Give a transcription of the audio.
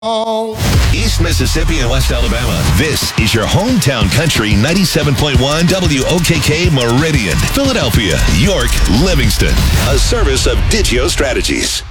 East Mississippi and West Alabama. This is your hometown country 97.1 WOKK Meridian, Philadelphia, York, Livingston. A service of Digio Strategies.